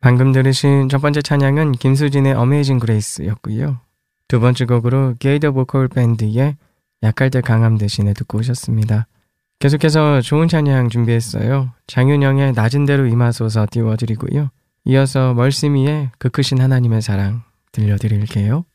방금 들으신 첫 번째 찬양은 김수진의 어메이징 그레이스였고요. 두 번째 곡으로 게이더 보컬 밴드의 약할 때 강함 대신에 듣고 오셨습니다. 계속해서 좋은 찬양 준비했어요. 장윤영의 낮은 대로 임하소서 띄워드리고요. 이어서 멀시미의 그 크신 하나님의 사랑 들려드릴게요.